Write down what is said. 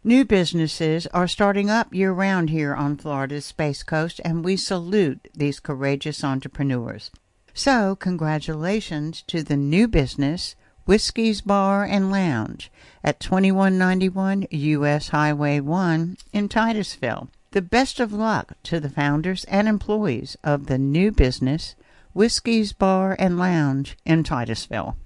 New businesses are starting up year-round here on Florida's Space Coast, and we salute these courageous entrepreneurs. So, congratulations to the new business, Whiskey's Bar and Lounge, at 2191 U.S. Highway 1 in Titusville. The best of luck to the founders and employees of the new business, Whiskey's Bar and Lounge in Titusville.